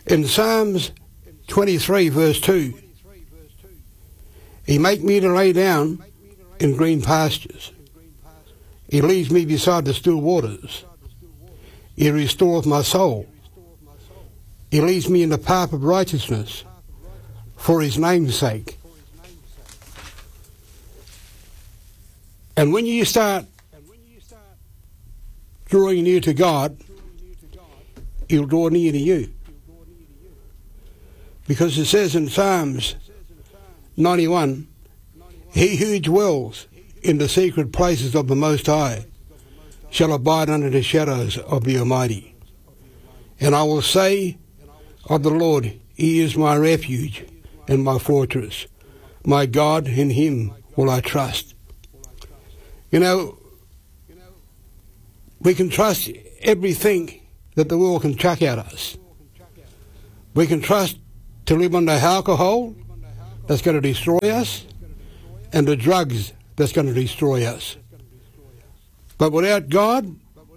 In Psalms 23 verse 2, He make me to lay down in green pastures. He leads me beside the still waters. He restoreth my soul. He leads me in the path of righteousness for His name's sake. And when you start drawing near to God, He'll draw near to you. Because it says in Psalms 91, He who dwells in the secret places of the Most High shall abide under the shadows of the Almighty. And I will say of the Lord, He is my refuge and my fortress. My God, in Him will I trust. You know, we can trust everything that the world can chuck at us. We can trust to live on the alcohol that's going to destroy us and the drugs that's going to destroy us. But without God,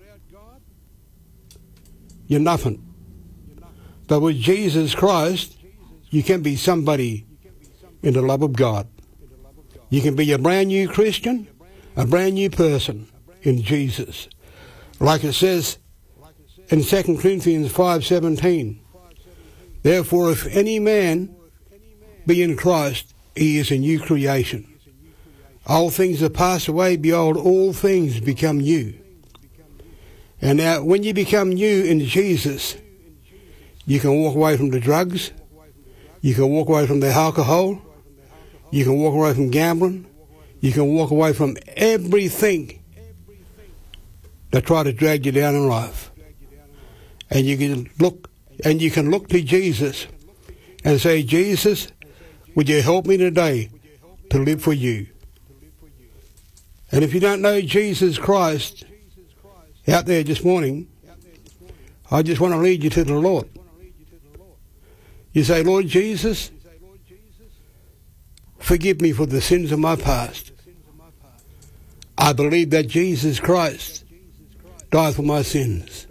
you're nothing. But with Jesus Christ, you can be somebody in the love of God. You can be a brand new Christian, a brand new person in Jesus. Like it says in 2 Corinthians 5:17, therefore if any man be in Christ, he is a new creation. All things are passed away, behold, all things become new. And now when you become new in Jesus, you can walk away from the drugs, you can walk away from the alcohol, you can walk away from gambling, you can walk away from everything that try to drag you down in life. And you can look to Jesus and say, Jesus, would you help me today to live for you? And if you don't know Jesus Christ out there this morning, I just want to lead you to the Lord. You say, Lord Jesus, forgive me for the sins of my past. I believe that Jesus Christ died for my sins.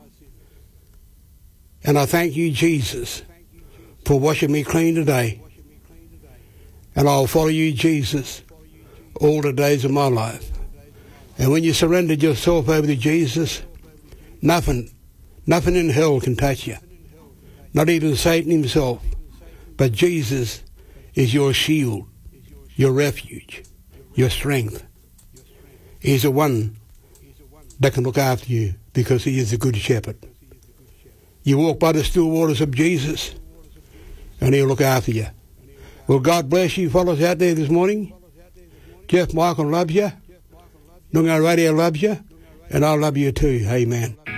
And I thank you, Jesus, for washing me clean today. And I'll follow you, Jesus, all the days of my life. And when you surrendered yourself over to Jesus, nothing in hell can touch you. Not even Satan himself. But Jesus is your shield, your refuge, your strength. He's the one that can look after you because He is a good shepherd. You walk by the still waters of Jesus and He'll look after you. Well, God bless you fellows out there this morning. Jeff Michael loves you. Noongar Radio loves you. And I love you too. Amen.